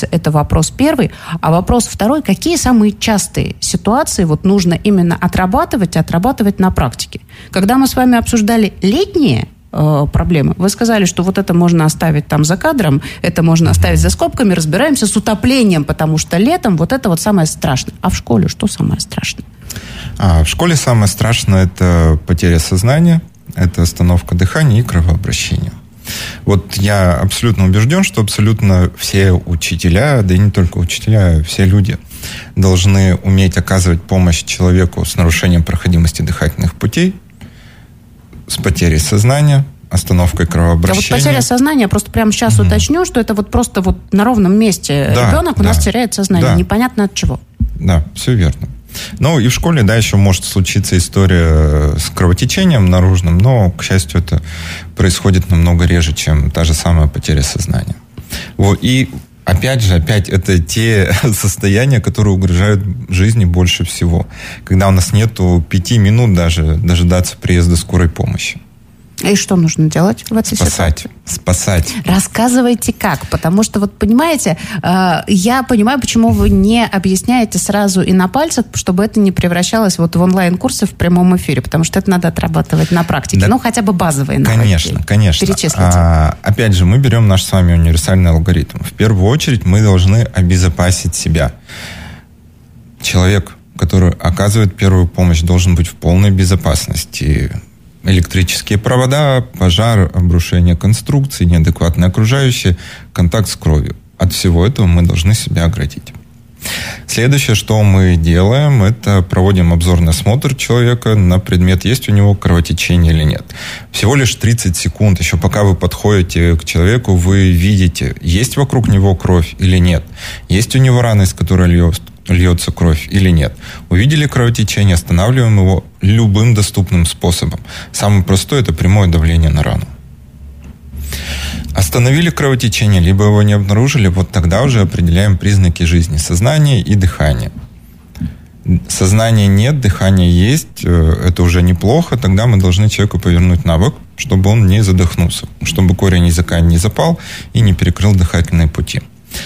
учиться, это вопрос первый. А вопрос второй, какие самые частые ситуации вот нужно именно отрабатывать на практике? Когда мы с вами обсуждали летние проблемы, вы сказали, что вот это можно оставить там за кадром, это можно оставить за скобками, разбираемся с утоплением, потому что летом вот это вот самое страшное. А в школе что самое страшное? В школе самое страшное – это потеря сознания, это остановка дыхания и кровообращение. Вот я абсолютно убежден, что абсолютно все учителя, да и не только учителя, все люди должны уметь оказывать помощь человеку с нарушением проходимости дыхательных путей, с потерей сознания, остановкой кровообращения. А вот потеря сознания, просто прямо сейчас уточню, что это вот просто вот на ровном месте ребенок у нас теряет сознание, непонятно от чего. Да, все верно. Ну и в школе, да, еще может случиться история с кровотечением наружным, но, к счастью, это происходит намного реже, чем та же самая потеря сознания. Вот. И опять это те состояния, которые угрожают жизни больше всего. Когда у нас нету 5 минут даже дожидаться приезда скорой помощи. И что нужно делать в этой ситуации? Спасать. Рассказывайте как, потому что, вот понимаете, я понимаю, почему вы не объясняете сразу и на пальцах, чтобы это не превращалось вот в онлайн-курсы в прямом эфире, потому что это надо отрабатывать на практике. Да, ну, хотя бы базовые навыки. Конечно. Перечислите. Опять же, мы берем наш с вами универсальный алгоритм. В первую очередь мы должны обезопасить себя. Человек, который оказывает первую помощь, должен быть в полной безопасности. Электрические провода, пожар, обрушение конструкции, неадекватное окружающее, контакт с кровью. От всего этого мы должны себя оградить. Следующее, что мы делаем, это проводим обзорный осмотр человека на предмет, есть у него кровотечение или нет. Всего лишь 30 секунд, еще пока вы подходите к человеку, вы видите, есть вокруг него кровь или нет. Есть у него рана, из которой льется кровь или нет. Увидели кровотечение, останавливаем его любым доступным способом. Самый простой – это прямое давление на рану. Остановили кровотечение, либо его не обнаружили, вот тогда уже определяем признаки жизни: сознание и дыхание. Сознания нет, дыхание есть, это уже неплохо, тогда мы должны человеку повернуть на бок, чтобы он не задохнулся, чтобы корень языка не запал и не перекрыл дыхательные пути.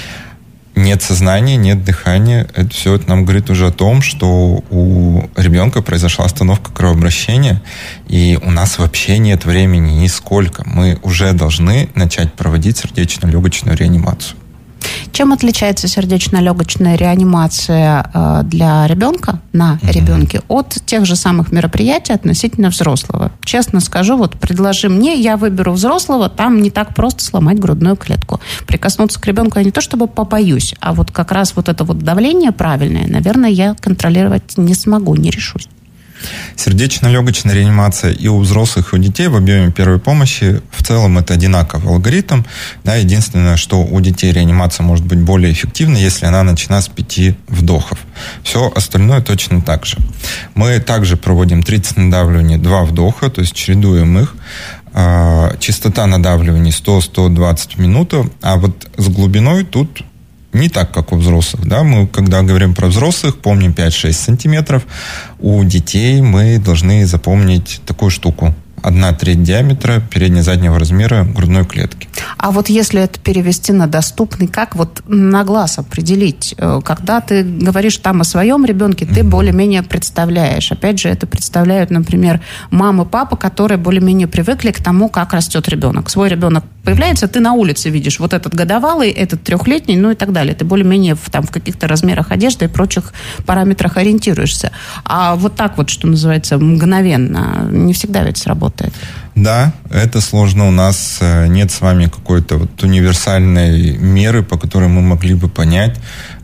Нет сознания, нет дыхания. Это все нам говорит уже о том, что у ребенка произошла остановка кровообращения, и у нас вообще нет времени нисколько. Мы уже должны начать проводить сердечно-легочную реанимацию. Чем отличается сердечно-легочная реанимация для ребенка, на ребенке, от тех же самых мероприятий относительно взрослого? Честно скажу, вот предложи мне, я выберу взрослого, там не так просто сломать грудную клетку. Прикоснуться к ребенку я не то чтобы побоюсь, а вот как раз вот это вот давление правильное, наверное, я контролировать не смогу, не решусь. Сердечно-легочная реанимация и у взрослых, и у детей в объеме первой помощи в целом это одинаковый алгоритм. Да, единственное, что у детей реанимация может быть более эффективна, если она начина с 5 вдохов. Все остальное точно так же. Мы также проводим 30 надавливаний, 2 вдоха, то есть чередуем их. Частота надавливаний 100-120 в минуту, а вот с глубиной тут не так, как у взрослых. Да? Мы, когда говорим про взрослых, помним 5-6 сантиметров. У детей мы должны запомнить такую штуку. 1/3 диаметра передне-заднего размера грудной клетки. А вот если это перевести на доступный, как вот на глаз определить? Когда ты говоришь там о своем ребенке, ты более-менее представляешь. Опять же, это представляют, например, мамы, папы, которые более-менее привыкли к тому, как растет ребенок. Свой ребенок появляется, ты на улице видишь вот этот годовалый, этот 3-летний, ну и так далее. Ты более-менее в каких-то размерах одежды и прочих параметрах ориентируешься. А вот так вот, что называется, мгновенно, не всегда ведь сработает. Да, это сложно. У нас нет с вами какой-то вот универсальной меры, по которой мы могли бы понять.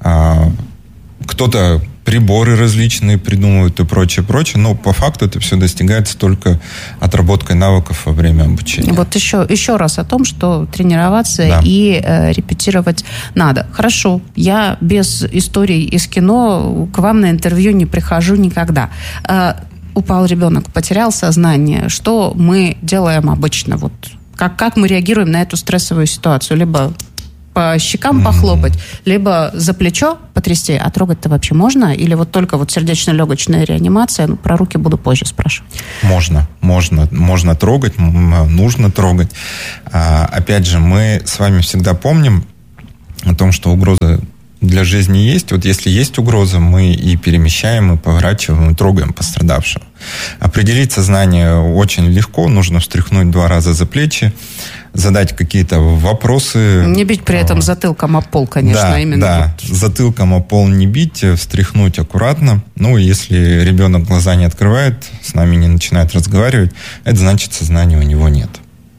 Кто-то приборы различные придумывают и прочее, но по факту это все достигается только отработкой навыков во время обучения. Вот еще раз о том, что тренироваться и репетировать надо. Хорошо, я без историй из кино к вам на интервью не прихожу никогда. Упал ребенок, потерял сознание. Что мы делаем обычно? Вот как мы реагируем на эту стрессовую ситуацию? Либо по щекам похлопать, либо за плечо потрясти. А трогать-то вообще можно? Или вот только вот сердечно-легочная реанимация? Ну, про руки буду позже спрашивать. Можно трогать, нужно трогать. Опять же, мы с вами всегда помним, о том, что угроза для жизни есть. Вот если есть угроза, мы и перемещаем, и поворачиваем, и трогаем пострадавшего. Определить сознание очень легко. Нужно встряхнуть 2 раза за плечи, задать какие-то вопросы. Не бить при этом затылком об пол, конечно. Да, именно да. Вот. Затылком об пол не бить, встряхнуть аккуратно. Ну, если ребенок глаза не открывает, с нами не начинает разговаривать, это значит, сознания у него нет.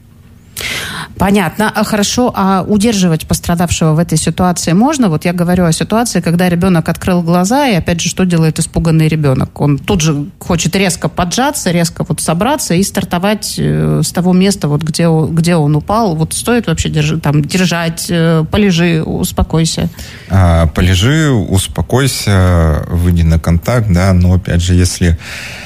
Понятно. Хорошо. А удерживать пострадавшего в этой ситуации можно? Вот я говорю о ситуации, когда ребенок открыл глаза, и опять же, что делает испуганный ребенок? Он тут же хочет резко поджаться, резко вот собраться и стартовать с того места, вот где он упал. Вот стоит вообще держать, полежи, успокойся. Полежи, успокойся, выйди на контакт, да, но опять же, если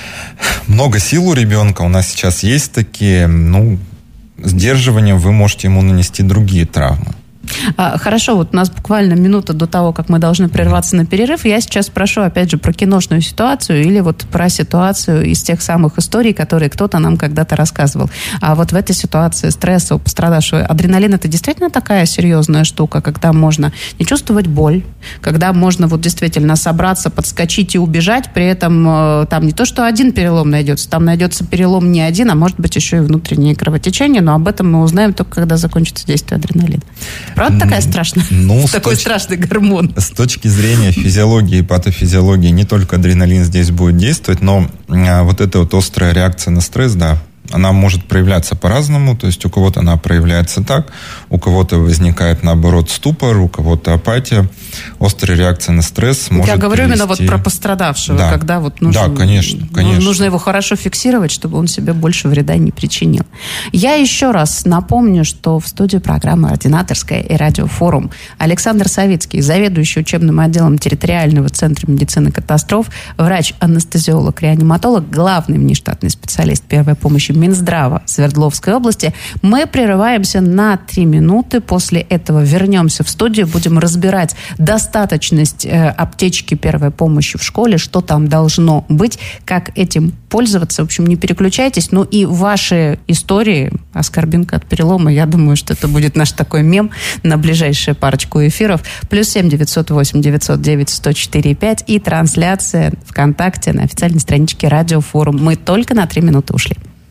много сил у ребенка, у нас сейчас есть такие, сдерживанием вы можете ему нанести другие травмы. Хорошо, вот у нас буквально минута до того, как мы должны прерваться на перерыв. Я сейчас спрошу, опять же, про киношную ситуацию или вот про ситуацию из тех самых историй, которые кто-то нам когда-то рассказывал. А вот в этой ситуации стресса у пострадавшего адреналин — это действительно такая серьезная штука, когда можно не чувствовать боль, когда можно вот действительно собраться, подскочить и убежать, при этом там не то, что один перелом найдется, там найдется перелом не один, а может быть еще и внутреннее кровотечение, но об этом мы узнаем только когда закончится действие адреналина. Правда такая страшная? Такой страшный гормон. С точки зрения физиологии и патофизиологии не только адреналин здесь будет действовать, но вот эта вот острая реакция на стресс, да, она может проявляться по-разному. То есть у кого-то она проявляется так, у кого-то возникает, наоборот, ступор, у кого-то апатия. Острая реакция на стресс может Я говорю именно вот про пострадавшего, да. Когда вот нужно... Да, конечно. Нужно его хорошо фиксировать, чтобы он себе больше вреда не причинил. Я еще раз напомню, что в студии программы «Ординаторская» и «Радиофорум» Александр Савицкий, заведующий учебным отделом территориального центра медицины катастроф, врач-анестезиолог-реаниматолог, главный внештатный специалист первой помощи Минздрава Свердловской области. Мы прерываемся на 3 минуты. После этого вернемся в студию. Будем разбирать достаточность аптечки первой помощи в школе, что там должно быть, как этим пользоваться. В общем, не переключайтесь. Ну и ваши истории, аскорбинка от перелома, я думаю, что это будет наш такой мем на ближайшие парочку эфиров. +7 908 909 104 5 и трансляция ВКонтакте на официальной страничке Радиофорум. Мы только на 3 минуты ушли.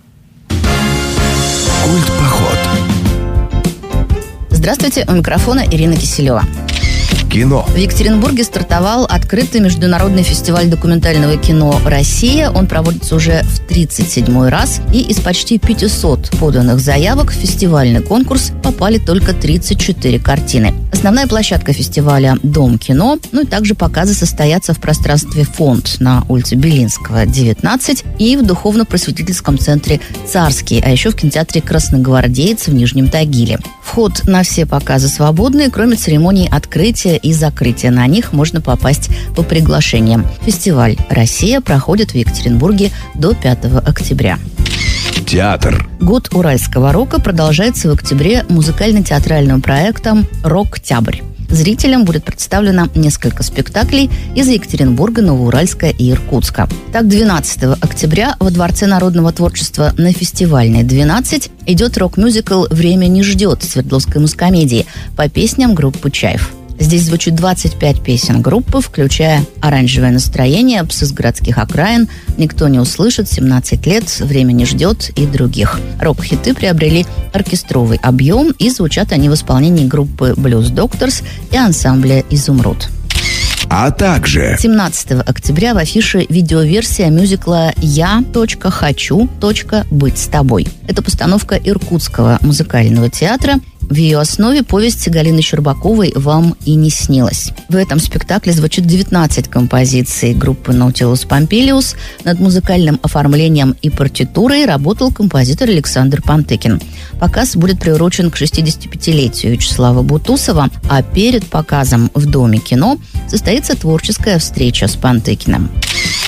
Культпоход. Здравствуйте, у микрофона Ирина Киселева. Кино. В Екатеринбурге стартовал открытый международный фестиваль документального кино «Россия». Он проводится уже в 37-й раз. И из почти 500 поданных заявок в фестивальный конкурс попали только 34 картины. Основная площадка фестиваля – Дом кино. Ну и также показы состоятся в пространстве «Фонд» на улице Белинского, 19, и в духовно-просветительском центре «Царский», а еще в кинотеатре «Красногвардеец» в Нижнем Тагиле. Вход на все показы свободный, кроме церемоний открытия и закрытия. На них можно попасть по приглашениям. Фестиваль «Россия» проходит в Екатеринбурге до 5 октября. Театр. Год уральского рока продолжается в октябре музыкально-театральным проектом «Рок-Тябрь». Зрителям будет представлено несколько спектаклей из Екатеринбурга, Новоуральска и Иркутска. Так, 12 октября во Дворце народного творчества на Фестивальной 12 идет рок-мюзикл «Время не ждет» Свердловской музкомедии по песням группы «Чайф». Здесь звучит 25 песен группы, включая «Оранжевое настроение», «Псы с городских окраин», «Никто не услышит», «17 лет», «Время не ждет» и других. Рок-хиты приобрели оркестровый объем, и звучат они в исполнении группы «Блюз Докторс» и ансамбля «Изумруд». А также 17 октября в афише видеоверсия мюзикла «Я. Хочу. Быть с тобой». Это постановка Иркутского музыкального театра. В ее основе повесть Галины Щербаковой «Вам и не снилось». В этом спектакле звучит 19 композиций группы Nautilus Pompilius. Над музыкальным оформлением и партитурой работал композитор Александр Пантыкин. Показ будет приурочен к 65-летию Вячеслава Бутусова, а перед показом в Доме кино состоится творческая встреча с Пантыкиным.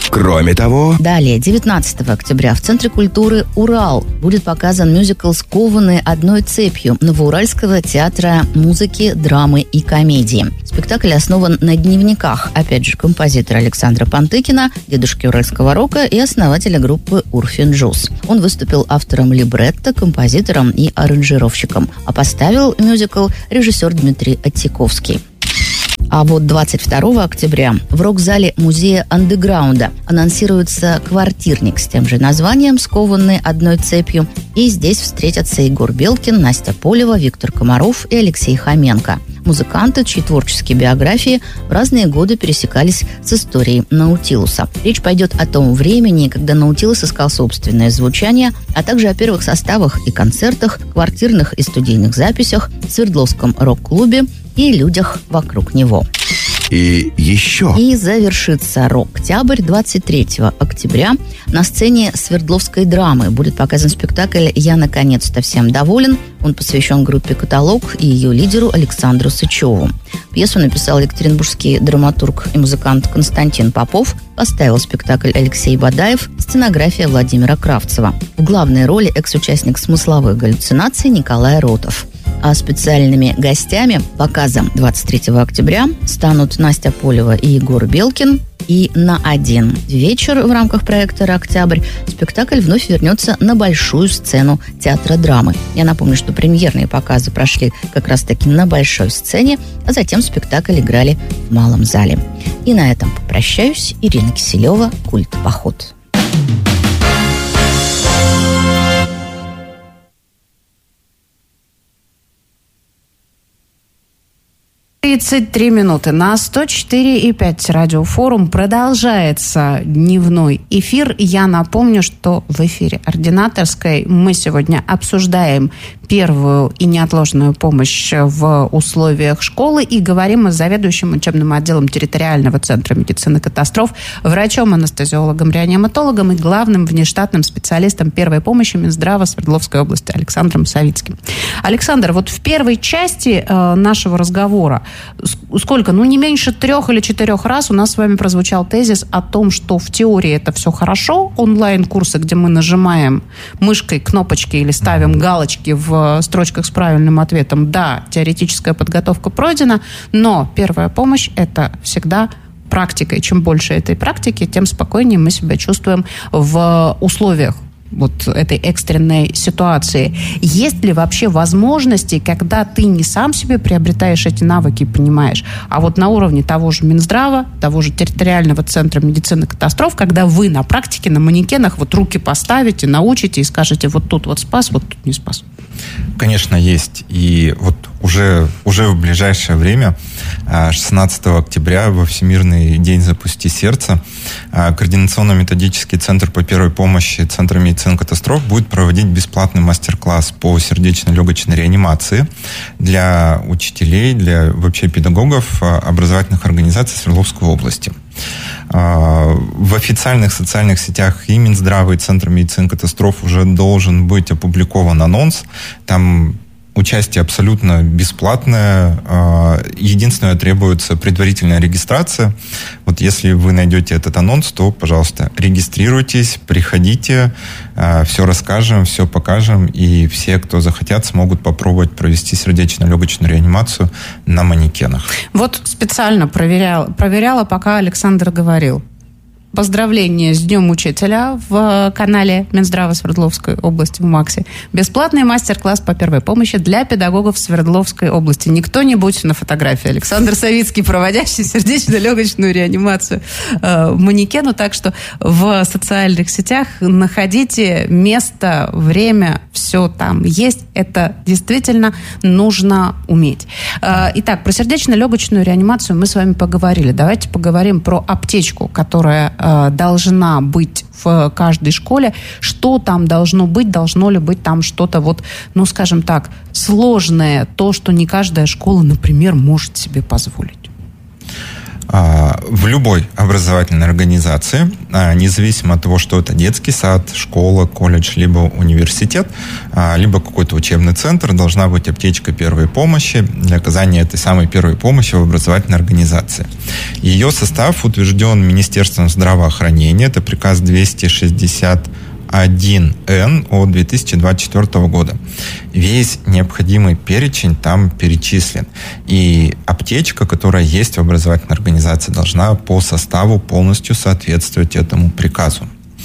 Кроме того... Далее, 19 октября в Центре культуры «Урал» будет показан мюзикл «Скованные одной цепью» Новоуральского театра музыки, драмы и комедии. Спектакль основан на дневниках, опять же, композитора Александра Пантыкина, дедушки уральского рока и основателя группы «Урфин Джуз». Он выступил автором либретто, композитором и аранжировщиком, а поставил мюзикл режиссер Дмитрий Оттиковский. А вот 22 октября в рок-зале музея андеграунда анонсируется квартирник с тем же названием «Скованный одной цепью». И здесь встретятся Егор Белкин, Настя Полева, Виктор Комаров и Алексей Хоменко. Музыканты, чьи творческие биографии в разные годы пересекались с историей Наутилуса. Речь пойдет о том времени, когда Наутилус искал собственное звучание, а также о первых составах и концертах, квартирных и студийных записях, Свердловском рок-клубе и людях вокруг него. И еще. И завершится «Рок-Октябрь» 23 октября. На сцене Свердловской драмы будет показан спектакль «Я наконец-то всем доволен». Он посвящен группе «Каталог» и ее лидеру Александру Сычеву. Пьесу написал екатеринбургский драматург и музыкант Константин Попов. Поставил спектакль Алексей Бадаев, сценография Владимира Кравцева. В главной роли экс-участник смысловых галлюцинаций Николай Ротов. А специальными гостями показа 23 октября станут Настя Полева и Егор Белкин. И на один вечер в рамках проекта «Рок-Октябрь» спектакль вновь вернется на большую сцену театра драмы. Я напомню, что премьерные показы прошли как раз-таки на большой сцене, а затем спектакль играли в малом зале. И на этом попрощаюсь. Ирина Киселева, «Культ Поход». 33 минуты на 104,5 радиофорум. Продолжается дневной эфир. Я напомню, что в эфире «Ординаторской» мы сегодня обсуждаем первую и неотложную помощь в условиях школы и говорим с заведующим учебным отделом территориального центра медицины катастроф, врачом-анестезиологом, реаниматологом и главным внештатным специалистом первой помощи Минздрава Свердловской области Александром Савицким. Александр, вот в первой части нашего разговора сколько? Не меньше 3 или 4 раз у нас с вами прозвучал тезис о том, что в теории это все хорошо. Онлайн-курсы, где мы нажимаем мышкой кнопочки или ставим галочки в строчках с правильным ответом. Да, теоретическая подготовка пройдена, но первая помощь – это всегда практика. И чем больше этой практики, тем спокойнее мы себя чувствуем в условиях вот этой экстренной ситуации. Есть ли вообще возможности, когда ты не сам себе приобретаешь эти навыки и понимаешь, а вот на уровне того же Минздрава, того же территориального центра медицины катастроф, когда вы на практике, на манекенах вот руки поставите, научите и скажете, вот тут вот спас, вот тут не спас? Конечно, есть. И вот уже в ближайшее время, 16 октября, во Всемирный день «Запусти сердце», Координационно-методический центр по первой помощи Центра медицины катастроф будет проводить бесплатный мастер-класс по сердечно-легочной реанимации для учителей, для вообще педагогов образовательных организаций Свердловской области. В официальных социальных сетях и Минздрава, и Центра медицины катастроф уже должен быть опубликован анонс. Там участие абсолютно бесплатное. Единственное, требуется предварительная регистрация. Вот если вы найдете этот анонс, то, пожалуйста, регистрируйтесь, приходите, все расскажем, все покажем, и все, кто захотят, смогут попробовать провести сердечно-легочную реанимацию на манекенах. Вот специально проверяла, пока Александр говорил. Поздравления с Днем Учителя в канале Минздрава Свердловской области в МАКСе. Бесплатный мастер-класс по первой помощи для педагогов Свердловской области. Не кто-нибудь на фотографии. Александр Савицкий, проводящий сердечно-легочную реанимацию манекену. Так что в социальных сетях находите место, время, все там есть. Это действительно нужно уметь. Итак, про сердечно-легочную реанимацию мы с вами поговорили. Давайте поговорим про аптечку, которая должна быть в каждой школе. Что там должно быть? Должно ли быть там что-то вот, скажем так, сложное, то, что не каждая школа, например, может себе позволить? В любой образовательной организации, независимо от того, что это детский сад, школа, колледж, либо университет, либо какой-то учебный центр, должна быть аптечка первой помощи для оказания этой самой первой помощи в образовательной организации. Ее состав утвержден Министерством здравоохранения, это приказ 261Н от 2024 года. Весь необходимый перечень там перечислен. И аптечка, которая есть в образовательной организации, должна по составу полностью соответствовать этому приказу.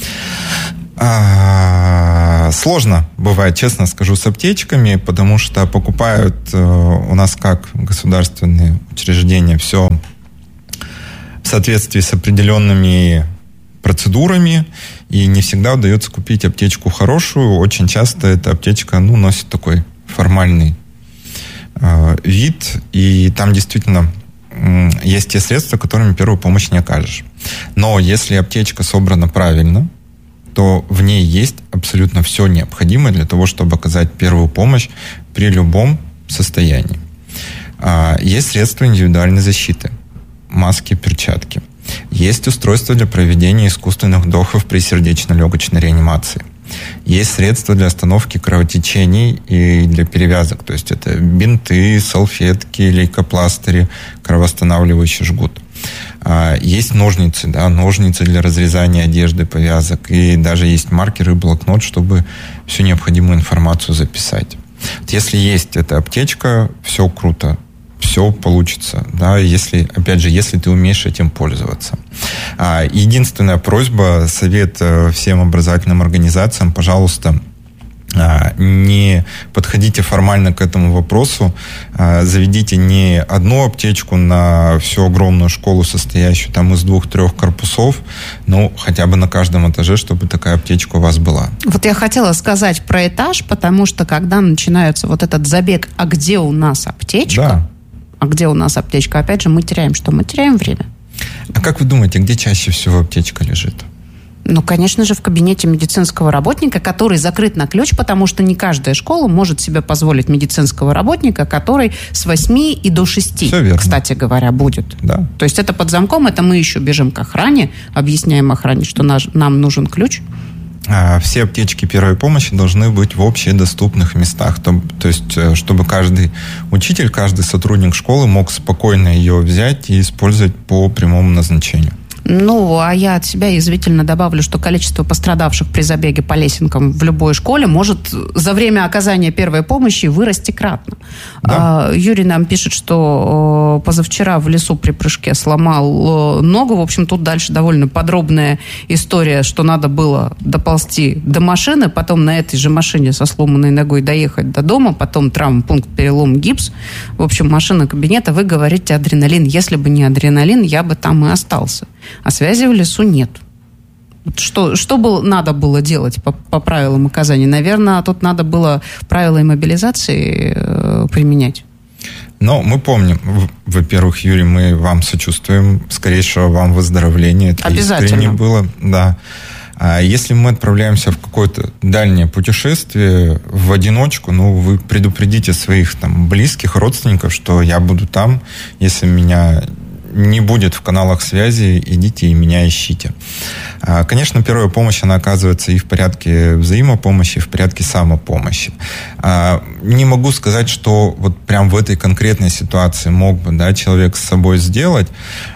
Сложно бывает, честно скажу, с аптечками, потому что покупают у нас как государственные учреждения все в соответствии с определенными процедурами, и не всегда удается купить аптечку хорошую. Очень часто эта аптечка, носит такой формальный вид, и там действительно есть те средства, которыми первую помощь не окажешь. Но если аптечка собрана правильно, то в ней есть абсолютно все необходимое для того, чтобы оказать первую помощь при любом состоянии. Есть средства индивидуальной защиты, маски, перчатки. Есть устройство для проведения искусственных вдохов при сердечно-легочной реанимации. Есть средства для остановки кровотечений и для перевязок. То есть это бинты, салфетки, лейкопластыри, кровоостанавливающий жгут. Есть ножницы, ножницы для разрезания одежды, повязок. И даже есть маркер и блокнот, чтобы всю необходимую информацию записать. Если есть эта аптечка, все круто. Все получится, если ты умеешь этим пользоваться. Единственная просьба, совет всем образовательным организациям, пожалуйста, не подходите формально к этому вопросу, заведите не одну аптечку на всю огромную школу, состоящую из 2-3 корпусов, хотя бы на каждом этаже, чтобы такая аптечка у вас была. Вот я хотела сказать про этаж, потому что когда начинается вот этот забег, а где у нас аптечка? Да. А где у нас аптечка? Опять же, мы теряем что? Мы теряем время. А как вы думаете, где чаще всего аптечка лежит? Конечно же, в кабинете медицинского работника, который закрыт на ключ, потому что не каждая школа может себе позволить медицинского работника, который с 8 и до 6, кстати говоря, будет. Да. То есть это под замком, это мы еще бежим к охране, объясняем охране, что нам нужен ключ. Все аптечки первой помощи должны быть в общедоступных местах. То есть, чтобы каждый учитель, каждый сотрудник школы мог спокойно ее взять и использовать по прямому назначению. А я от себя язвительно добавлю, что количество пострадавших при забеге по лесенкам в любой школе может за время оказания первой помощи вырасти кратно. Да. Юрий нам пишет, что позавчера в лесу при прыжке сломал ногу. В общем, тут дальше довольно подробная история, что надо было доползти до машины, потом на этой же машине со сломанной ногой доехать до дома, потом травмпункт, перелом, гипс. В общем, машина кабинета. Вы говорите адреналин. Если бы не адреналин, я бы там и остался. А связи в лесу нет. Что надо было делать по правилам оказания? Наверное, тут надо было правила иммобилизации применять. Но мы помним, во-первых, Юрий, мы вам сочувствуем, скорейшего вам выздоровления. Это обязательно. Искренне было, да. А если мы отправляемся в какое-то дальнее путешествие в одиночку, вы предупредите своих близких, родственников, что я буду там, если меня не будет в каналах связи, идите и меня ищите. Конечно, первая помощь, она оказывается и в порядке взаимопомощи, и в порядке самопомощи. Не могу сказать, что вот прям в этой конкретной ситуации мог бы человек с собой сделать.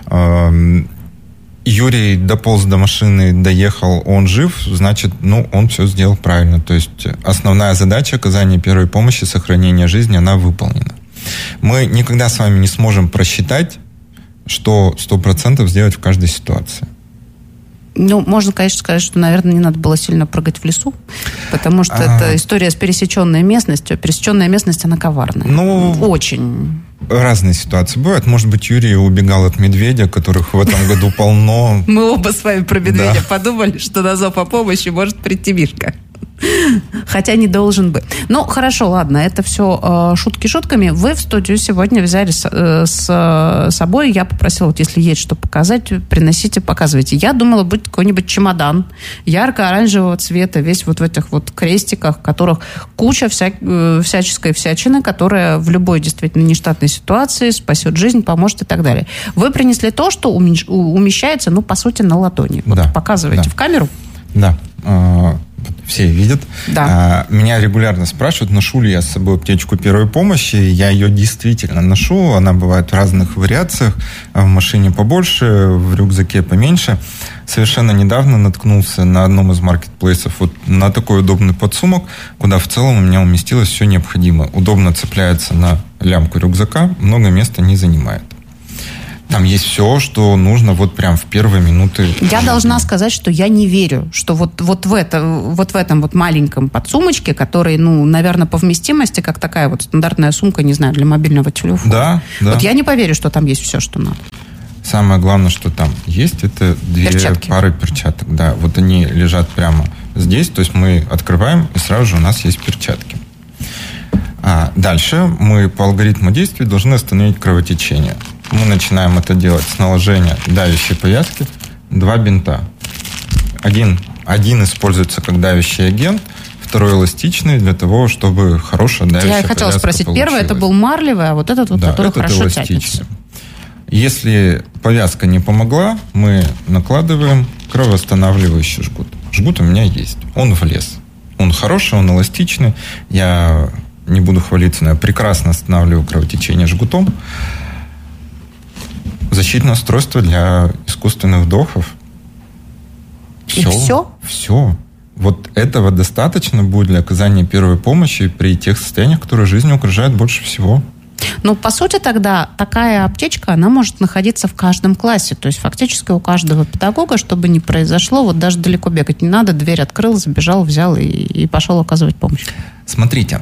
Юрий дополз до машины, доехал, он жив, значит, он все сделал правильно. То есть основная задача оказания первой помощи, сохранения жизни, она выполнена. Мы никогда с вами не сможем просчитать, что 100% сделать в каждой ситуации. Можно, конечно, сказать, что, наверное, не надо было сильно прыгать в лесу, потому что это история с пересеченной местностью. Пересеченная местность, она коварная. Очень. Разные ситуации бывают. Может быть, Юрий убегал от медведя, которых в этом году полно. Мы оба с вами про медведя подумали, что на зов о помощи может прийти Мишка. Хотя не должен бы. Ну, хорошо, ладно, это все шутки шутками. Вы в студию сегодня взяли с собой. Я попросила, вот если есть что показать, приносите, показывайте. Я думала, будет какой-нибудь чемодан ярко-оранжевого цвета, весь вот в этих вот крестиках, в которых куча всяческой всячины, которая в любой действительно нештатной ситуации спасет жизнь, поможет и так далее. Вы принесли то, что умещается, ну, по сути, на ладони. Вот да, показывайте в камеру. Да. Все видят. Да. Меня регулярно спрашивают, ношу ли я с собой аптечку первой помощи. Я ее действительно ношу. Она бывает в разных вариациях. В машине побольше, в рюкзаке поменьше. Совершенно недавно наткнулся на одном из маркетплейсов вот на такой удобный подсумок, куда в целом у меня уместилось все необходимое. Удобно цепляется на лямку рюкзака, много места не занимает. Там есть все, что нужно вот прям в первые минуты. Я должна сказать, что я не верю, что вот в этом вот маленьком подсумочке, который, ну, наверное, по вместимости, как такая вот стандартная сумка, не знаю, для мобильного телефона. Да. Вот я не поверю, что там есть все, что надо. Самое главное, что там есть, это 2 пары перчаток. Да, вот они лежат прямо здесь, то есть мы открываем, и сразу же у нас есть перчатки. А дальше мы по алгоритму действий должны остановить кровотечение. Мы начинаем это делать с наложения давящей повязки. 2 бинта. Один используется как давящий агент, второй эластичный для того, чтобы хорошая давящая повязка. Я хотела спросить, первый это был марлевый, а вот этот вот, который хорошо тянется. Если повязка не помогла, мы накладываем кровоостанавливающий жгут. Жгут у меня есть. Он влез. Он хороший, он эластичный. Я не буду хвалиться, но я прекрасно останавливаю кровотечение жгутом. Защитное устройство для искусственных вдохов. И все? Все. Вот этого достаточно будет для оказания первой помощи при тех состояниях, которые жизнь угрожают больше всего. Ну, по сути, тогда такая аптечка, она может находиться в каждом классе. То есть, фактически у каждого педагога, чтобы не произошло, вот даже далеко бегать не надо, дверь открыл, забежал, взял и пошел оказывать помощь. Смотрите,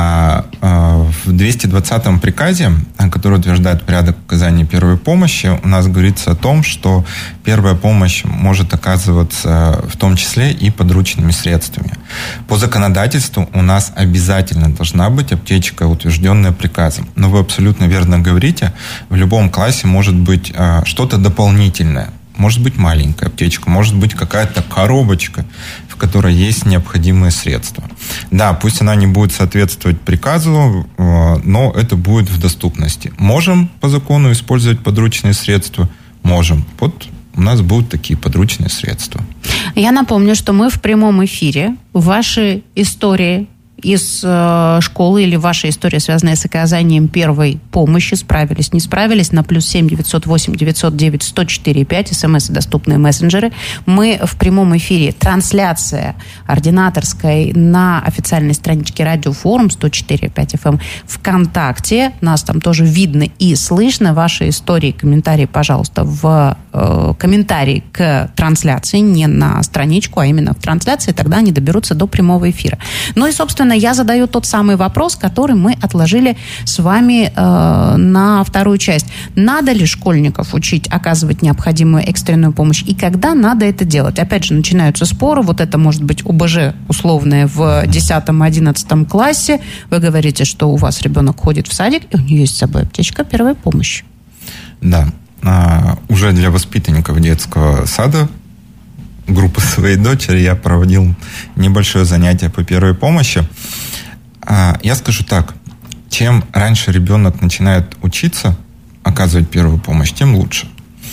в 220-м приказе, который утверждает порядок оказания первой помощи, у нас говорится о том, что первая помощь может оказываться в том числе и подручными средствами. По законодательству у нас обязательно должна быть аптечка, утвержденная приказом. Но вы абсолютно верно говорите, в любом классе может быть что-то дополнительное. Может быть маленькая аптечка, может быть какая-то коробочка, в которой есть необходимые средства. Да, пусть она не будет соответствовать приказу, но это будет в доступности. Можем по закону использовать подручные средства? Можем. Вот у нас будут такие подручные средства. Я напомню, что мы в прямом эфире. Ваши истории из школы или ваша история, связанная с оказанием первой помощи, справились, не справились, на +7 908 909 104 5, смс и доступные мессенджеры. Мы в прямом эфире. Трансляция ординаторской на официальной страничке Радиофорум 104.5 FM ВКонтакте. Нас там тоже видно и слышно. Ваши истории, комментарии, пожалуйста, в комментарии к трансляции, не на страничку, а именно в трансляции, тогда они доберутся до прямого эфира. Ну и, собственно, я задаю тот самый вопрос, который мы отложили с вами на вторую часть. Надо ли школьников учить оказывать необходимую экстренную помощь? И когда надо это делать? Опять же, начинаются споры. Вот это может быть ОБЖ условное в 10-11 классе. Вы говорите, что у вас ребенок ходит в садик, и у него есть с собой аптечка первой помощи. Да. Уже для воспитанников детского сада группы своей дочери я проводил небольшое занятие по первой помощи. Я скажу так, чем раньше ребенок начинает учиться оказывать первую помощь, тем лучше.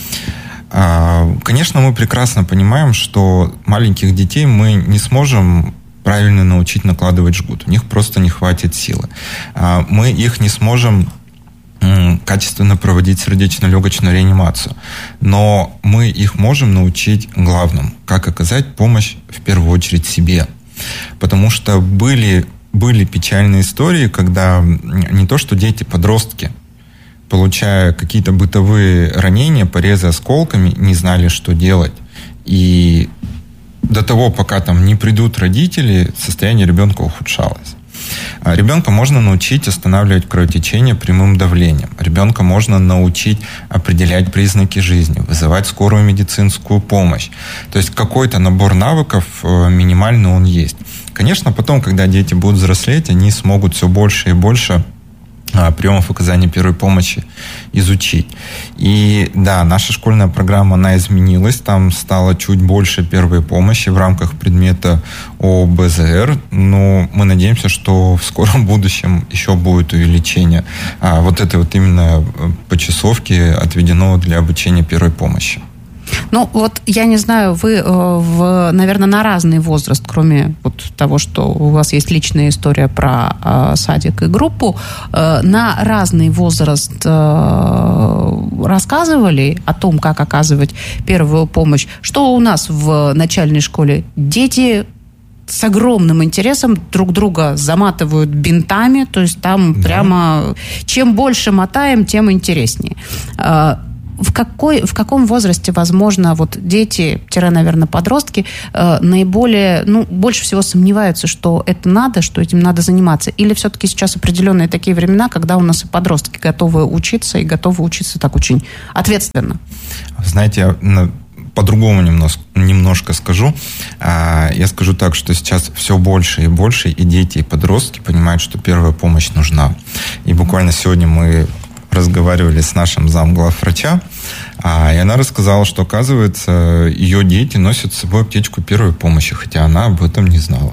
Конечно, мы прекрасно понимаем, что маленьких детей мы не сможем правильно научить накладывать жгут. У них просто не хватит силы. Мы их не сможем качественно проводить сердечно-легочную реанимацию. Но мы их можем научить главному, как оказать помощь в первую очередь себе. Потому что были печальные истории, когда не то что дети, подростки, получая какие-то бытовые ранения, порезы осколками, не знали, что делать. И до того, пока там не придут родители, состояние ребенка ухудшалось. Ребенка можно научить останавливать кровотечение прямым давлением. Ребенка можно научить определять признаки жизни, вызывать скорую медицинскую помощь. То есть какой-то набор навыков минимальный он есть. Конечно, потом, когда дети будут взрослеть, они смогут все больше и больше приемов оказания первой помощи изучить. И да, наша школьная программа, она изменилась. Там стало чуть больше первой помощи в рамках предмета ОБЗР. Но мы надеемся, что в скором будущем еще будет увеличение вот этой вот именно почасовки отведено для обучения первой помощи. Ну, вот я не знаю, вы, наверное, на разный возраст, кроме вот того, что у вас есть личная история про садик и группу, на разный возраст рассказывали о том, как оказывать первую помощь. Что у нас в начальной школе? Дети с огромным интересом друг друга заматывают бинтами, то есть там прямо чем больше мотаем, тем интереснее. В каком возрасте, возможно, вот дети, наверное, подростки, наиболее, больше всего сомневаются, что это надо, что этим надо заниматься? Или все-таки сейчас определенные такие времена, когда у нас и подростки готовы учиться, и готовы учиться так очень ответственно? Знаете, я по-другому немножко скажу. Я скажу так, что сейчас все больше и больше и дети, и подростки понимают, что первая помощь нужна. И буквально сегодня мы разговаривали с нашим замглавврача, и она рассказала, что, оказывается, ее дети носят с собой аптечку первой помощи, хотя она об этом не знала.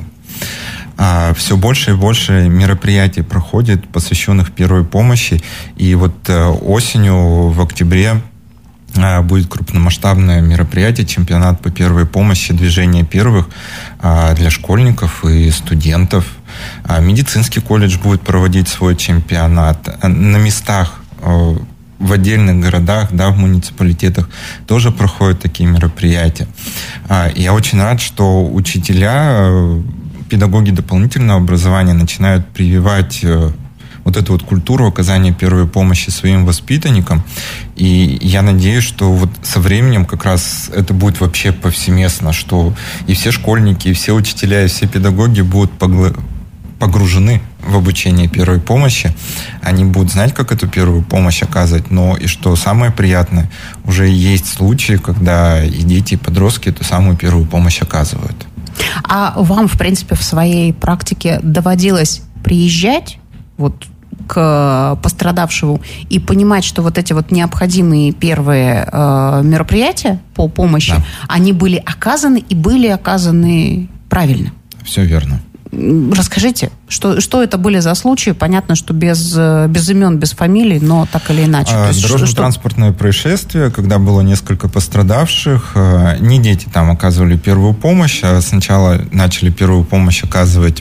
Все больше и больше мероприятий проходит, посвященных первой помощи, и вот осенью, в октябре, будет крупномасштабное мероприятие, чемпионат по первой помощи, движение первых для школьников и студентов. Медицинский колледж будет проводить свой чемпионат. На местах, в отдельных городах, в муниципалитетах тоже проходят такие мероприятия. Я очень рад, что учителя, педагоги дополнительного образования начинают прививать вот эту вот культуру оказания первой помощи своим воспитанникам. И я надеюсь, что вот со временем как раз это будет вообще повсеместно, что и все школьники, и все учителя, и все педагоги будут погружены в обучение первой помощи. Они будут знать, как эту первую помощь оказывать, но и что самое приятное, уже есть случаи, когда и дети, и подростки эту самую первую помощь оказывают. А вам, в принципе, в своей практике доводилось приезжать вот к пострадавшему и понимать, что вот эти вот необходимые первые мероприятия по помощи, они были оказаны и были оказаны правильно? Все верно. Расскажите, что это были за случаи? Понятно, что без имен, без фамилий, но так или иначе. Дорожно-транспортное происшествие, когда было несколько пострадавших, не дети там оказывали первую помощь, а сначала начали первую помощь оказывать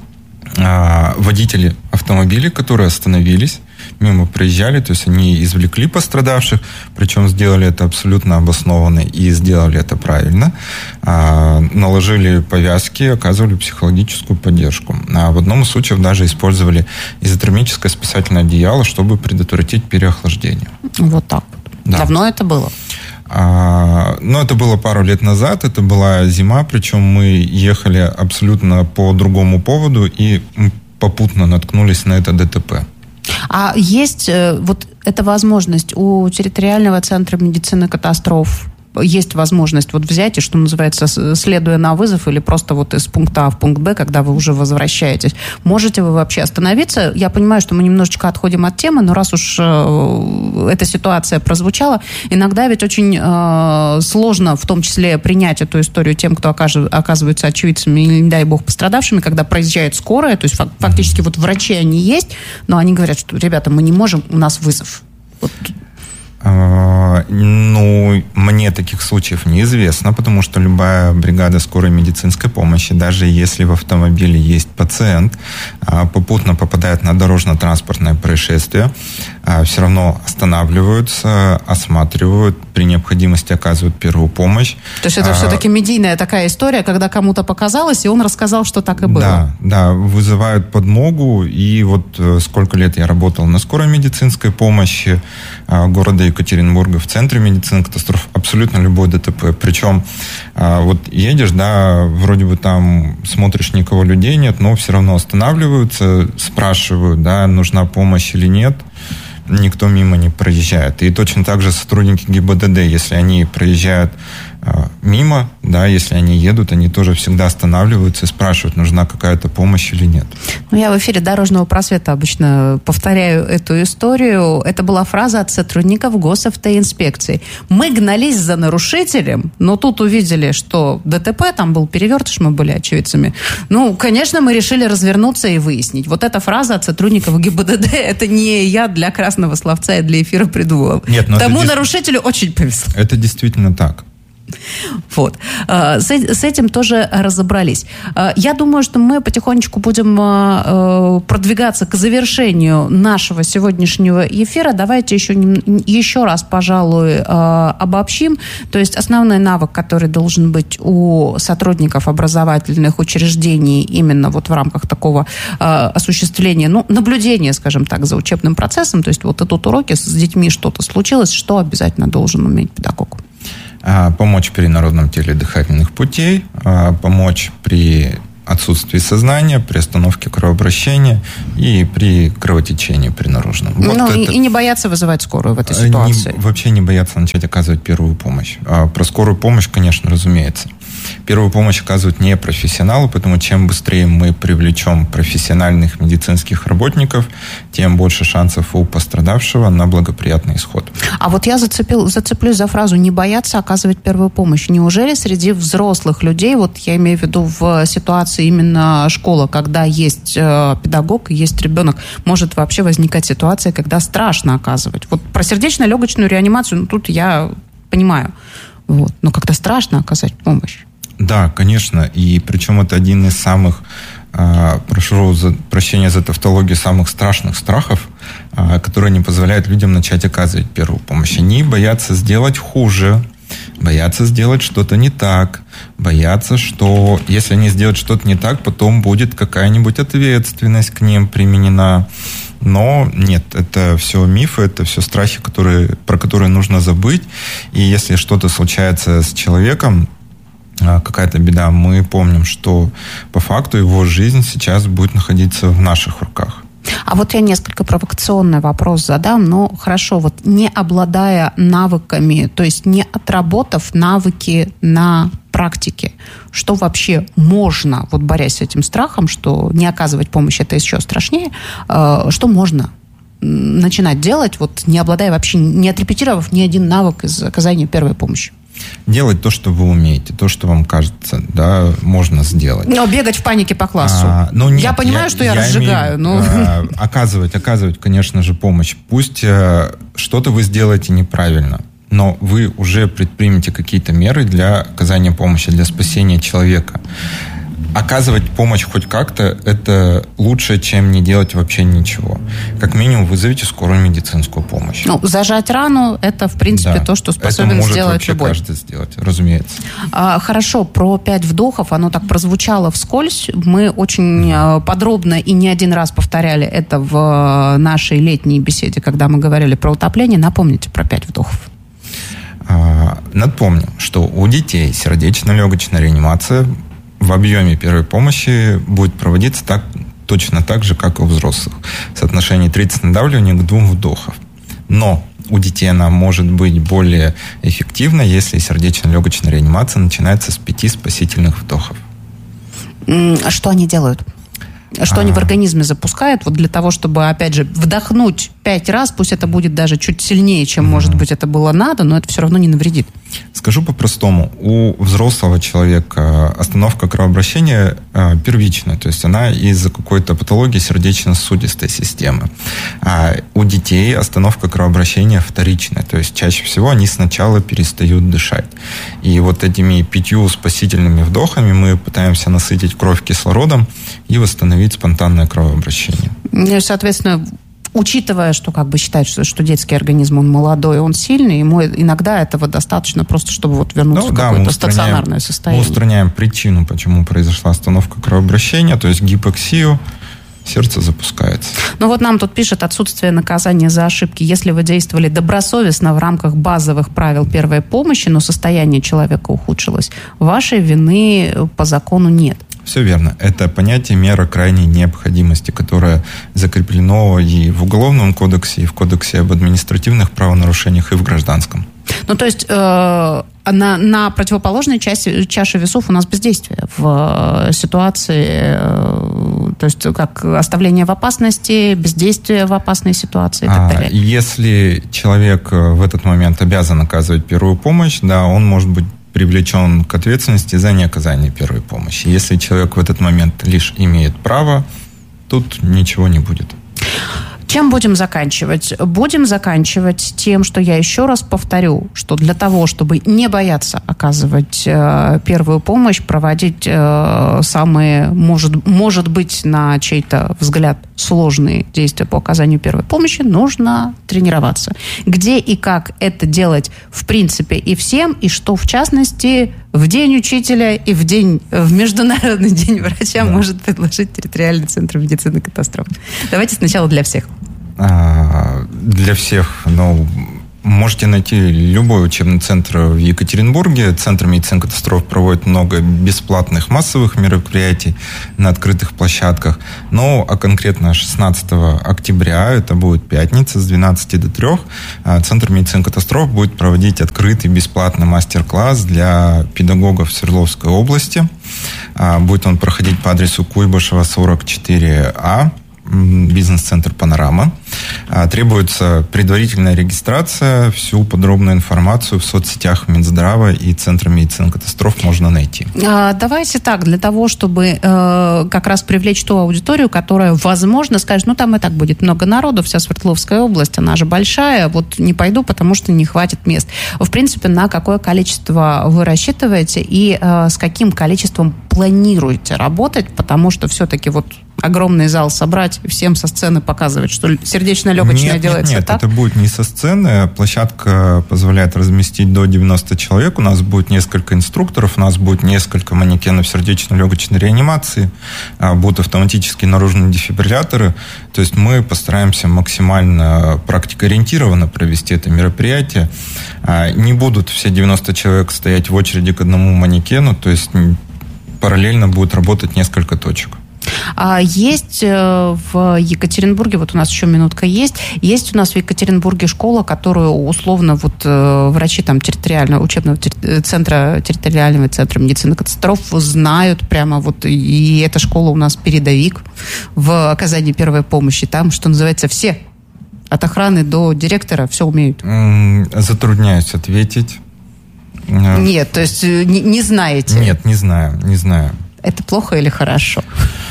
водители автомобилей, которые остановились, мимо проезжали, то есть они извлекли пострадавших, причем сделали это абсолютно обоснованно и сделали это правильно, наложили повязки, оказывали психологическую поддержку. В одном из случаев даже использовали изотермическое спасательное одеяло, чтобы предотвратить переохлаждение. Вот так вот. Да. Давно это было? Это было пару лет назад, это была зима, причем мы ехали абсолютно по другому поводу и попутно наткнулись на это ДТП. А есть вот эта возможность у территориального центра медицины катастроф? Есть возможность вот взять и, что называется, следуя на вызов или просто вот из пункта А в пункт Б, когда вы уже возвращаетесь. Можете вы вообще остановиться? Я понимаю, что мы немножечко отходим от темы, но раз уж эта ситуация прозвучала, иногда ведь очень сложно, в том числе, принять эту историю тем, кто оказывается очевидцами или, не дай бог, пострадавшими, когда проезжает скорая, то есть фактически вот врачи они есть, но они говорят, что, ребята, мы не можем, у нас вызов. Вот. Мне таких случаев неизвестно, потому что любая бригада скорой медицинской помощи, даже если в автомобиле есть пациент, попутно попадает на дорожно-транспортное происшествие, все равно останавливаются, осматривают, при необходимости оказывают первую помощь. То есть это все-таки медийная такая история, когда кому-то показалось, и он рассказал, что так и было. Да, вызывают подмогу, и вот сколько лет я работал на скорой медицинской помощи города Екатеринбурга, в Центре медицины катастроф, абсолютно любое ДТП. Причем вот едешь, да, вроде бы там смотришь, никого людей нет, но все равно останавливаются, спрашивают, да, нужна помощь или нет. Никто мимо не проезжает. И точно так же сотрудники ГИБДД, если они проезжают мимо, да, если они едут, они тоже всегда останавливаются и спрашивают, нужна какая-то помощь или нет. Ну, я в эфире «Дорожного просвета» обычно повторяю эту историю. Это была фраза от сотрудников госавтоинспекции. Мы гнались за нарушителем, но тут увидели, что ДТП, там был перевертыш, мы были очевидцами. Ну, конечно, мы решили развернуться и выяснить. Вот эта фраза от сотрудников ГИБДД, это не я для красного словца и для эфира придумала. Нет, тому нарушителю очень повезло. Это действительно так. Вот. С этим тоже разобрались. Я думаю, что мы потихонечку будем продвигаться к завершению нашего сегодняшнего эфира. Давайте еще раз, пожалуй, обобщим. То есть основной навык, который должен быть у сотрудников образовательных учреждений именно вот в рамках такого осуществления, ну, наблюдения, скажем так, за учебным процессом, то есть вот идут уроки, с детьми что-то случилось, что обязательно должен уметь педагог? Помочь при народном теле дыхательных путей, помочь при отсутствии сознания, при остановке кровообращения и при кровотечении при наружном. Вот ну, и не бояться вызывать скорую в этой ситуации. Вообще не бояться начать оказывать первую помощь. Про скорую помощь, конечно, разумеется. Первую помощь оказывают не профессионалы, поэтому чем быстрее мы привлечем профессиональных медицинских работников, тем больше шансов у пострадавшего на благоприятный исход. А вот я зацеплюсь за фразу «не бояться оказывать первую помощь». Неужели среди взрослых людей, вот я имею в виду в ситуации именно школа, когда есть педагог и есть ребенок, может вообще возникать ситуация, когда страшно оказывать? Вот про сердечно-легочную реанимацию, ну, тут я понимаю. Вот. Но когда страшно оказать помощь. Да, конечно. И причем это один из самых, прошу прощения за тавтологию, самых страшных страхов, которые не позволяют людям начать оказывать первую помощь. Они боятся сделать хуже, боятся сделать что-то не так, боятся, что если они сделают что-то не так, потом будет какая-нибудь ответственность к ним применена. Но нет, это все мифы, это все страхи, про которые нужно забыть. И если что-то случается с человеком, какая-то беда, мы помним, что по факту его жизнь сейчас будет находиться в наших руках. А вот я несколько провокационный вопрос задам, но хорошо, вот не обладая навыками, то есть не отработав навыки на практике, что вообще можно, вот борясь с этим страхом, что не оказывать помощь это еще страшнее, что можно начинать делать, вот не обладая вообще, не отрепетировав ни один навык из оказания первой помощи? Делать то, что вы умеете, то, что вам кажется, да, можно сделать. Но бегать в панике по классу. Нет, я понимаю, что я разжигаю, но... Оказывать, конечно же, помощь. Пусть что-то вы сделаете неправильно, но вы уже предпримете какие-то меры для оказания помощи, для спасения человека. Оказывать помощь хоть как-то – это лучше, чем не делать вообще ничего. Как минимум, вызовите скорую медицинскую помощь. Ну, зажать рану – это, в принципе, да, то, что способен сделать любой. Это может вообще каждый сделать, разумеется. Хорошо, про 5 вдохов, оно так прозвучало вскользь. Мы очень подробно и не один раз повторяли это в нашей летней беседе, когда мы говорили про утопление. Напомните про 5 вдохов. Напомню, что у детей сердечно-легочная реанимация в объеме первой помощи будет проводиться точно так же, как и у взрослых. Соотношение 30 надавливаний к 2 вдохов. Но у детей она может быть более эффективна, если сердечно-легочная реанимация начинается с 5 спасительных вдохов. Что они делают? Что они в организме запускают вот для того, чтобы, опять же, вдохнуть 5 раз, пусть это будет даже чуть сильнее, чем, может быть, это было надо, но это все равно не навредит. Скажу по-простому. У взрослого человека остановка кровообращения первичная, то есть она из-за какой-то патологии сердечно-сосудистой системы. А у детей остановка кровообращения вторичная, то есть чаще всего они сначала перестают дышать. И вот этими 5 спасительными вдохами мы пытаемся насытить кровь кислородом и восстановить спонтанное кровообращение. И, соответственно, учитывая, что как бы считается, что детский организм, он молодой, он сильный, ему иногда этого достаточно просто, чтобы вот вернуться в какое-то стационарное состояние. Мы устраняем причину, почему произошла остановка кровообращения, то есть гипоксию, сердце запускается. Ну вот нам тут пишет отсутствие наказания за ошибки. Если вы действовали добросовестно в рамках базовых правил первой помощи, но состояние человека ухудшилось, вашей вины по закону нет. Все верно. Это понятие мера крайней необходимости, которое закреплено и в Уголовном кодексе, и в Кодексе об административных правонарушениях, и в Гражданском. Ну, то есть на противоположной чаше весов у нас бездействие в ситуации, то есть как оставление в опасности, бездействие в опасной ситуации и так далее. Если человек в этот момент обязан оказывать первую помощь, да, он может быть привлечен к ответственности за неоказание первой помощи. Если человек в этот момент лишь имеет право, тут ничего не будет. Чем будем заканчивать? Будем заканчивать тем, что я еще раз повторю, что для того, чтобы не бояться оказывать первую помощь, проводить самые, может быть, на чей-то взгляд сложные действия по оказанию первой помощи, нужно тренироваться. Где и как это делать в принципе и всем, и что в частности в День учителя и в Международный день врача может предложить территориальный центр медицины катастроф. Давайте сначала для всех. Для всех, можете найти любой учебный центр в Екатеринбурге. Центр медицины катастроф проводит много бесплатных массовых мероприятий на открытых площадках. А конкретно 16 октября, это будет пятница, с 12 до 3, Центр медицины катастроф будет проводить открытый бесплатный мастер-класс для педагогов Свердловской области. Будет он проходить по адресу Куйбышева, 44А. Бизнес-центр «Панорама». Требуется предварительная регистрация. Всю подробную информацию в соцсетях Минздрава и Центра медицины катастроф можно найти. Давайте так, для того, чтобы как раз привлечь ту аудиторию, которая, возможно, скажет, там и так будет много народу, вся Свердловская область, она же большая, вот не пойду, потому что не хватит мест. В принципе, на какое количество вы рассчитываете и с каким количеством планируете работать, потому что все-таки огромный зал собрать, всем со сцены показывать, что сердечно-легочное делается нет, так? Это будет не со сцены. Площадка позволяет разместить до 90 человек. У нас будет несколько инструкторов, у нас будет несколько манекенов сердечно-легочной реанимации, будут автоматические наружные дефибрилляторы. То есть мы постараемся максимально практикоориентированно провести это мероприятие. Не будут все 90 человек стоять в очереди к одному манекену, то есть параллельно будет работать несколько точек. Есть в Екатеринбурге, у нас еще минутка есть у нас в Екатеринбурге школа, которую условно врачи территориального учебного центра, территориального центра медицины катастроф знают прямо и эта школа у нас передовик в оказании первой помощи. Там, что называется, все от охраны до директора все умеют. Затрудняюсь ответить. Нет, то есть не знаете? Нет, не знаю. Это плохо или хорошо?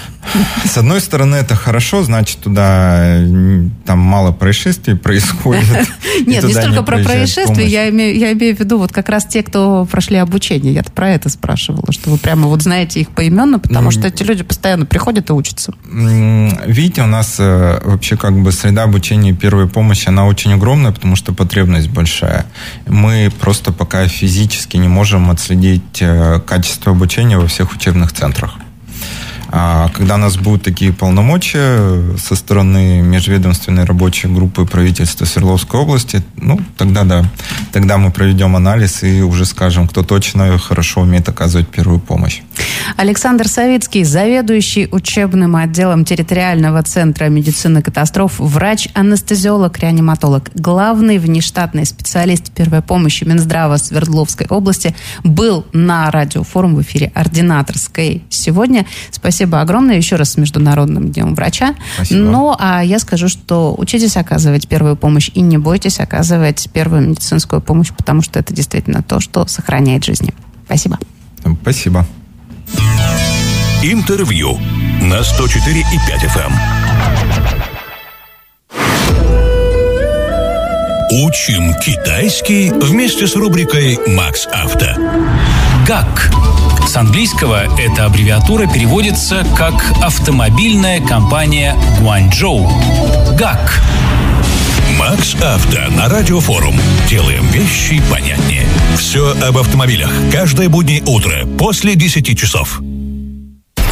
С одной стороны, это хорошо, значит, туда мало происшествий происходит. Нет, не столько про происшествия, я имею в виду как раз те, кто прошли обучение. Я-то про это спрашивала, что вы прямо знаете их поименно, потому что эти люди постоянно приходят и учатся. Видите, у нас вообще среда обучения первой помощи, она очень огромная, потому что потребность большая. Мы просто пока физически не можем отследить качество обучения во всех учебных центрах. Когда у нас будут такие полномочия со стороны межведомственной рабочей группы правительства Свердловской области, тогда да. Тогда мы проведем анализ и уже скажем, кто точно хорошо умеет оказывать первую помощь. Александр Савицкий, заведующий учебным отделом территориального центра медицины катастроф, врач-анестезиолог, реаниматолог, главный внештатный специалист первой помощи Минздрава Свердловской области, был на радиофорум в эфире «Ординаторской» сегодня. Спасибо огромное еще раз с Международным днем врача. Спасибо. А я скажу, что учитесь оказывать первую помощь и не бойтесь оказывать первую медицинскую помощь, потому что это действительно то, что сохраняет жизни. Спасибо. Спасибо. Интервью на 104,5 FM. Учим китайский вместе с рубрикой «Макс Авто». ГАК. С английского эта аббревиатура переводится как «Автомобильная компания Гуанчжоу». ГАК. Макс Авто на радиофорум. Делаем вещи понятнее. Все об автомобилях. Каждое буднее утро после 10 часов.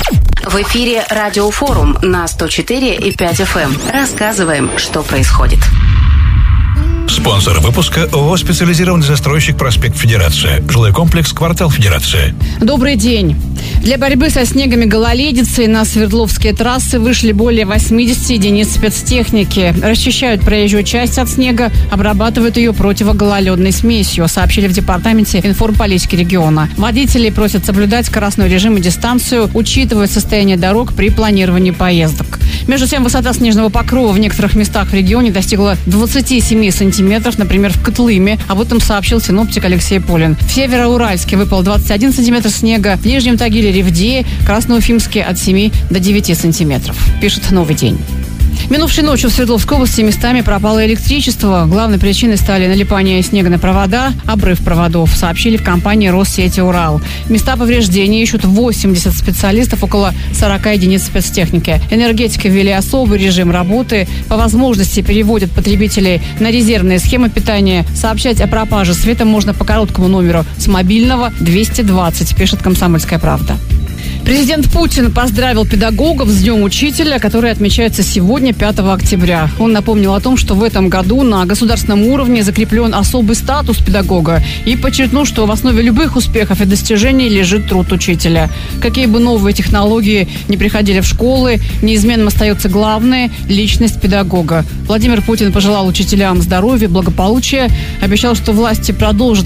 В эфире Радиофорум на 104,5 FM. Рассказываем, что происходит. Спонсор выпуска ООО «Специализированный застройщик Проспект Федерация». Жилой комплекс «Квартал Федерация». Добрый день. Для борьбы со снегом и гололедицей на Свердловские трассы вышли более 80 единиц спецтехники. Расчищают проезжую часть от снега, обрабатывают ее противогололедной смесью, сообщили в Департаменте информполитики региона. Водителей просят соблюдать скоростной режим и дистанцию, учитывать состояние дорог при планировании поездок. Между тем, высота снежного покрова в некоторых местах в регионе достигла 27 сантиметров, например, в Котлыме. Об этом сообщил синоптик Алексей Полин. В Североуральске выпал 21 сантиметр снега, в Нижнем Тагиле, Ревде, Красноуфимске от 7 до 9 сантиметров, пишет «Новый день». Минувшей ночью в Свердловской области местами пропало электричество. Главной причиной стали налипание снега на провода, обрыв проводов, сообщили в компании «Россети Урал». Места повреждений ищут 80 специалистов, около 40 единиц спецтехники. Энергетики ввели особый режим работы. По возможности переводят потребителей на резервные схемы питания. Сообщать о пропаже света можно по короткому номеру с мобильного 220, пишет «Комсомольская правда». Президент Путин поздравил педагогов с Днем Учителя, который отмечается сегодня, 5 октября. Он напомнил о том, что в этом году на государственном уровне закреплен особый статус педагога и подчеркнул, что в основе любых успехов и достижений лежит труд учителя. Какие бы новые технологии не приходили в школы, неизменным остается главное – личность педагога. Владимир Путин пожелал учителям здоровья, благополучия, обещал, что власти продолжат